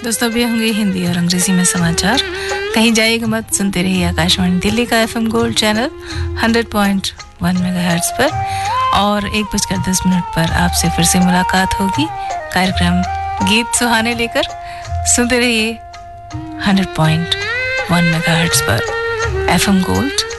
दोस्तों अभी होंगे हिंदी और अंग्रेजी में समाचार। कहीं जाइएगा मत, सुनते रहिए आकाशवाणी दिल्ली का FM गोल्ड चैनल 100.1 मेगाहर्ट्ज पर। और 1:10 पर आपसे फिर से मुलाकात होगी कार्यक्रम गीत सुहाने लेकर। सुनते रहिए 100.1 मेगाहर्ट्ज पर FM गोल्ड